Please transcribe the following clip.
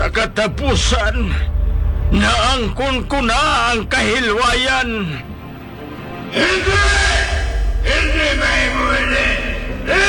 Sa katapusan, naangkon ko na ang kahilwayan. Hindi! Hindi mahimuli!